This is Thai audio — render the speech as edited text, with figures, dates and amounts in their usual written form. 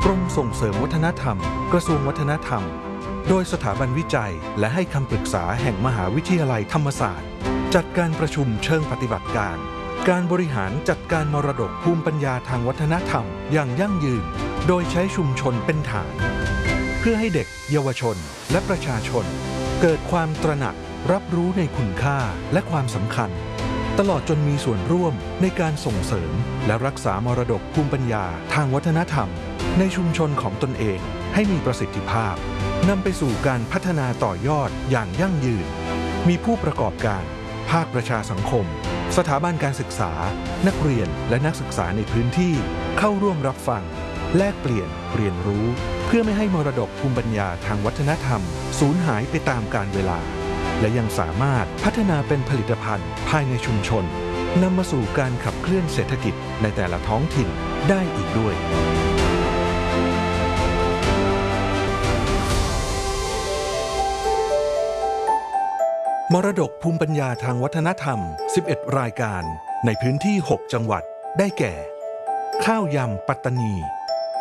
รมส่งเสริมวัฒนธรรมกระทรวงวัฒนธรรมโดยสถาบันวิจัยและให้คำปรึกษาแห่งมหาวิทยาลัยธรรมศาสตร์จัดการประชุมเชิงปฏิบัติการการบริหารจัดการมรดกภูมิปัญญาทางวัฒนธรรมอย่างยั่งยืนโดยใช้ชุมชนเป็นฐานเพื่อให้เด็กเยาวชนและประชาชนเกิดความตระหนักรับรู้ในคุณค่าและความสำคัญตลอดจนมีส่วนร่วมในการส่งเสริมและรักษามรดกภูมิปัญญาทางวัฒนธรรมในชุมชนของตนเองให้มีประสิทธิภาพนำไปสู่การพัฒนาต่อยอดอย่างยั่งยืนมีผู้ประกอบการภาคประชาสังคมสถาบันการศึกษานักเรียนและนักศึกษาในพื้นที่เข้าร่วมรับฟังแลกเปลี่ยนเรียนรู้เพื่อไม่ให้มรดกภูมิปัญญาทางวัฒนธรรมสูญหายไปตามกาลเวลาและยังสามารถพัฒนาเป็นผลิตภัณฑ์ภายในชุมชนนำมาสู่การขับเคลื่อนเศรษฐกิจในแต่ละท้องถิ่นได้อีกด้วยมรดกภูมิปัญญาทางวัฒนธรรม 11 รายการในพื้นที่ 6 จังหวัดได้แก่ข้าวยำปัตตานี